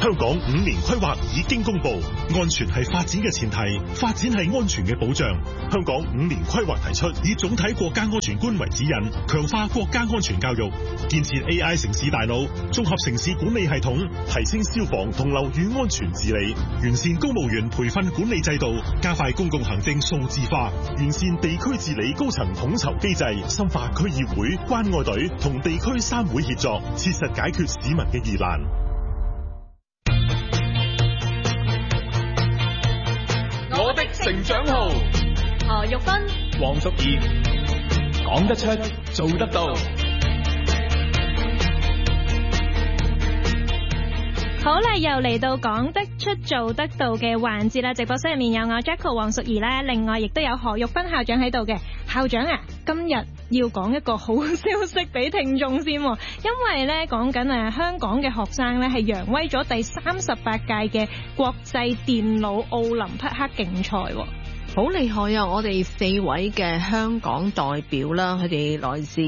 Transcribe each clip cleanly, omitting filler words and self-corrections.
香港5年規劃已經公布，安全係發展嘅前提，發展係安全嘅保障。香港5年規劃提出以總體國家安全觀為指引，強化國家安全教育，建設 AI 城市大腦，綜合城市管理系統，提升消防同樓宇安全治理，完善公務員培訓管理制度，加快公共行政數字化，完善地區治理高層統籌機制，深化區議會、關愛隊同地區3會協作，切實解決市民嘅疑難。 我的成長號， 何玉芬、 黃淑儀，講得出，做得到。 好啦，又嚟到講得出做得到嘅環節啦！直播室入面有我 Jacko 黃淑儀啦，另外亦都有何玉芬校長喺度嘅。校長啊，今日要講一個好消息俾聽眾先，因為咧講緊香港嘅學生咧係揚威咗第38屆嘅國際電腦奧林匹克競賽。 好厲害啊！我哋4位嘅香港代表啦，佢哋來自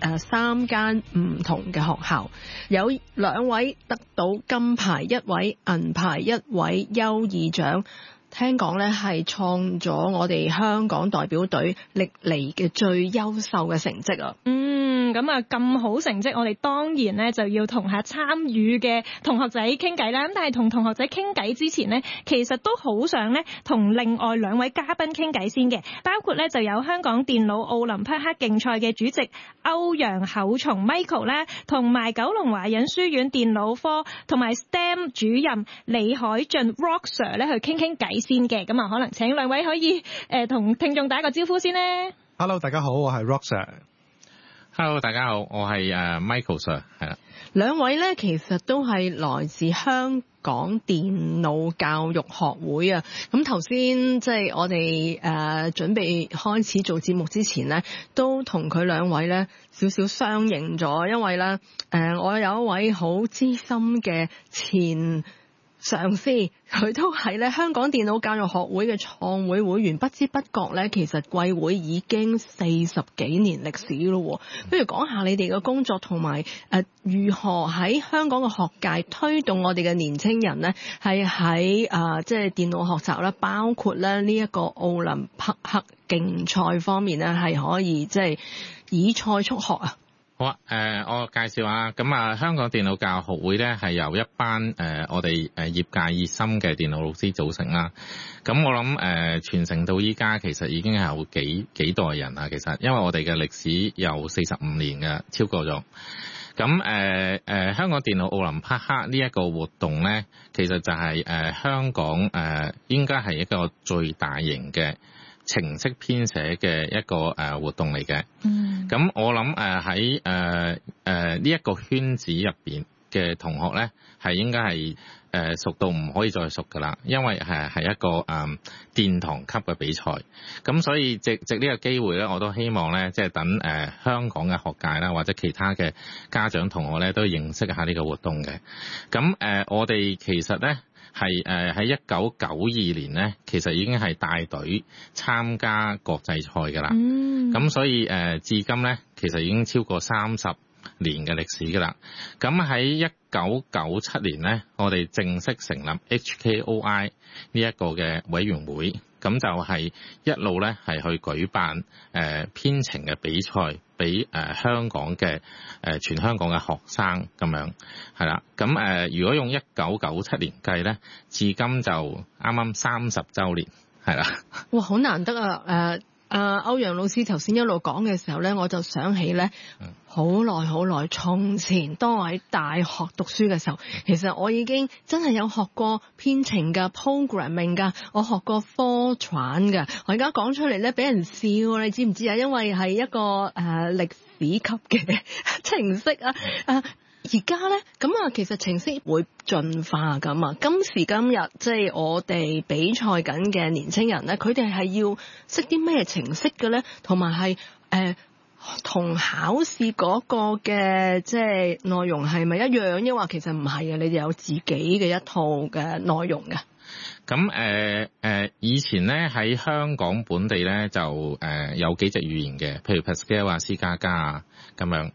3間唔同嘅學校，有2位得到金牌，1位銀牌，1位優異獎。聽講咧係創咗我哋香港代表隊歷嚟嘅最優秀嘅成績啊！ 咁啊咁好成績，我哋當然咧就要同下參與嘅同學仔傾偈啦。咁但係同同學仔傾偈之前呢，其實都好想咧同另外2位嘉賓傾偈先嘅，包括咧就有香港電腦奧林匹克競賽嘅主席歐陽厚松 Michael 咧，同埋九龍華仁書院電腦科同埋 STEM 主任李海俊 Rock Sir 咧去傾傾偈先嘅。咁啊，可能請2位可以同聽眾打個招呼先呢。 Hello， 大家好，我係 Rock Sir。Hello， 大家好，我係Michael Sir， 係啦。 2位咧其實都係來自香港電腦教育學會啊。咁頭先即係我哋準備開始做節目之前咧，都同佢2位咧少少相認咗，因為咧我有一位好資深嘅前上司，佢都係咧香港電腦教育學會嘅創會會員，不知不覺咧，其實貴會已經40幾年歷史咯。不如講下你哋嘅工作同埋如何喺香港嘅學界推動我哋嘅年青人咧，係喺即係電腦學習啦，包括咧呢一個奧林匹克競賽方面咧，係可以即係以賽促學啊。 好啊，我介紹下，咁啊，香港電腦教育學會咧係由一班我哋業界熱心嘅電腦老師組成啦。咁我諗傳承到依家其實已經係有幾代人啦。其實因為我哋嘅歷史有45年嘅，超過咗。咁香港電腦奧林匹克呢一個活動咧，其實就係香港應該係一個最大型嘅程式編寫嘅一個活動嚟嘅。咁我諗喺呢一個圈子入邊嘅同學咧，係應該係熟到唔可以再熟噶啦，因為係一個殿堂級嘅比賽。咁所以藉呢個機會咧，我都希望咧，即係等香港嘅學界啦，或者其他嘅家長同學咧，都認識下呢個活動嘅。咁我哋其實咧係喺1992年咧，其實已經係帶隊參加國際賽㗎啦。咁所以至今咧，其實已經超過30年嘅歷史㗎啦。咁喺1997年咧，我哋正式成立 HKOI 呢一個嘅委員會，咁就係一路咧係去舉辦編程嘅比賽，俾香港嘅全香港嘅學生咁樣係啦。咁如果用1997年計咧，至今就啱啱30週年係啦。 哇，好難得啊！歐陽老師頭先一路講嘅時候咧，我就想起咧，好耐從前當我喺大學讀書嘅時候，其實我已經真係有學過編程㗎 programming 㗎，我學過 Fortran 㗎。我而家講出嚟咧，俾人笑，你知唔知啊？因為係一個歷史級嘅程式啊。而家咧咁啊，其實程式會進化咁啊。今時今日即係我哋比賽緊嘅年青人咧，佢哋係要識啲咩程式嘅咧？同埋係同考試嗰個嘅即係內容係咪一樣？抑或其實唔係啊？你哋有自己嘅一套嘅內容嘅。 咁以前咧喺香港本地咧就有幾隻語言嘅，譬如 Pascal 啊、C++ 啊咁樣。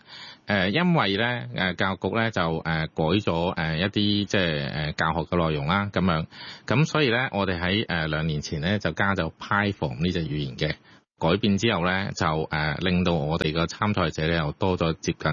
因為咧教育局咧就改咗一啲即係教學嘅內容啦，咁樣咁所以咧我哋喺2年前咧就加咗 Python 呢隻語言嘅改變之後咧，就令到我哋個參賽者咧又多咗接近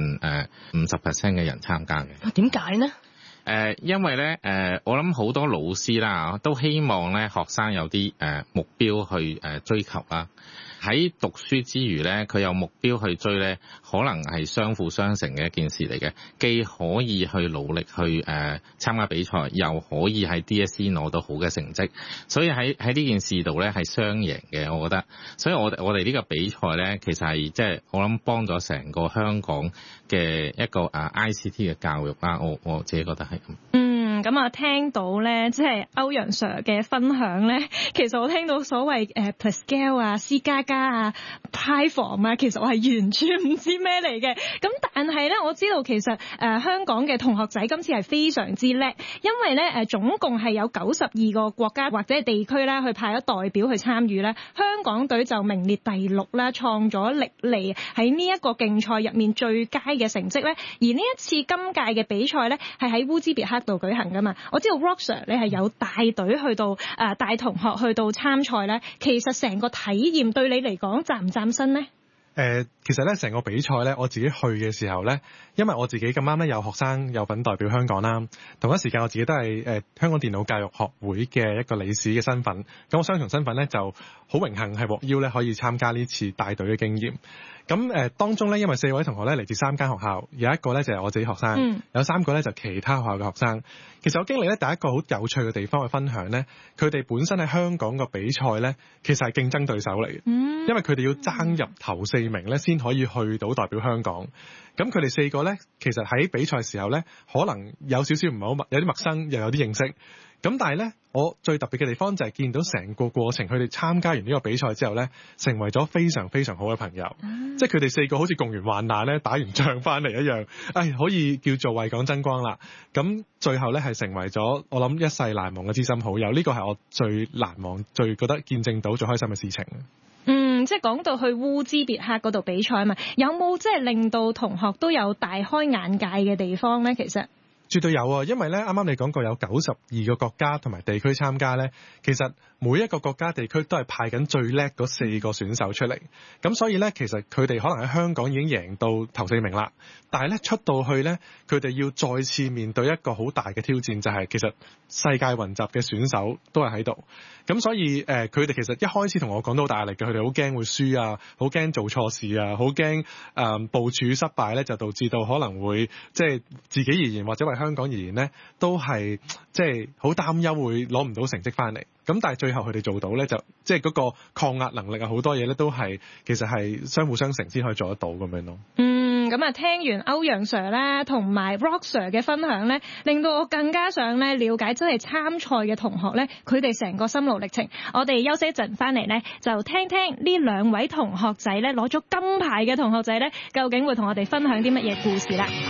50% 嘅人參加嘅。 點解呢？ 因為咧我諗好多老師啦都希望咧學生有啲目標去追求啦。喺讀書之餘咧，佢有目標去追咧，可能係相輔相成嘅一件事嚟嘅。既可以去努力去參加比賽，又可以喺 DSE 攞到好嘅成績，所以喺呢件事度咧係雙贏嘅，我覺得。所以我哋呢個比賽咧，其實係即係我諗幫咗成個香港嘅一個ICT 嘅教育啦。我自己覺得係咁。 咁啊，聽到咧，即係歐陽 Sir 嘅分享咧，其實我聽到所謂Pascal 啊、C++ 啊、Python 啊，其實我係完全唔知咩嚟嘅。咁但係咧，我知道其實香港嘅同學仔今次係非常之叻，因為咧總共係有92個國家或者係地區啦，去派咗代表去參與咧。香港隊就名列第6啦，創咗歷嚟喺呢一個競賽入面最佳嘅成績咧。而呢一次今屆嘅比賽咧，係喺烏茲別克度舉行㗎嘛。我知道 Rock Sir 你係有帶隊去到帶同學去到參賽咧，其實成個體驗對你嚟講賺唔賺身呢？ 其實咧成個比賽咧，我自己去嘅時候咧，因為我自己咁啱咧有學生有份代表香港啦，同一時間我自己都係香港電腦教育學會嘅一個理事嘅身份，咁我雙重身份咧就好榮幸係獲邀咧可以參加呢次帶隊嘅經驗。咁當中咧，因為4位同學咧嚟自3間學校，有一個咧就係我自己學生，有3個咧就其他學校嘅學生。其實我經歷咧第一個好有趣嘅地方去分享咧，佢哋本身喺香港個比賽咧，其實係競爭對手嚟嘅，因為佢哋要爭入頭4名咧先可以去到代表香港。咁佢哋4個咧，其實喺比賽時候咧，可能有少少唔係好有啲陌生，又有啲認識。咁但係咧，我最特別嘅地方就係見到成個過程，佢哋參加完呢個比賽之後咧，成為咗非常非常好嘅朋友。即係佢哋4個好似共完患難咧，打完仗翻嚟一樣，可以叫做為港爭光啦。咁最後咧係成為咗我諗一世難忘嘅知心好友。呢個係我最難忘、最覺得見證到最開心嘅事情。 即係講到去烏茲別克嗰度比賽啊嘛，有冇即係令到同學都有大開眼界嘅地方咧？其實絕對有啊，因為咧啱啱你講過有92個國家同埋地區參加咧，其實每一個國家地區都係派緊最叻嗰4個選手出嚟，咁所以咧其實佢哋可能喺香港已經贏到頭4名啦，但係咧出到去咧，佢哋要再次面對一個好大嘅挑戰，就係其實世界雲集嘅選手都係喺度，咁所以佢哋其實一開始同我講到好大壓力嘅，佢哋好驚會輸啊，好驚做錯事啊，好驚部署失敗咧，就導致到可能會即係自己而言或者為香港而言咧，都係即係好擔憂會攞唔到成績翻嚟。咁但係最後佢哋做到咧，就即係嗰個抗壓能力啊，好多嘢咧都係其實係相輔相成先可以做得到咁樣咯。 咁啊，聽完歐陽 Sir 咧同埋 Rock Sir 嘅分享咧，令到我更加想咧了解真係參賽嘅同學咧，佢哋成個心路歷程。我哋休息一陣翻嚟咧，就聽聽呢2位同學仔咧攞咗金牌嘅同學仔咧，究竟會同我哋分享啲乜嘢故事啦。